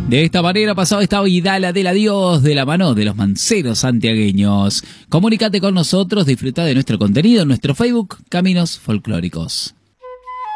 De esta manera pasado esta Vidala del adiós de la mano de los manceros santiagueños. Comunícate con nosotros, disfruta de nuestro contenido en nuestro Facebook Caminos Folclóricos.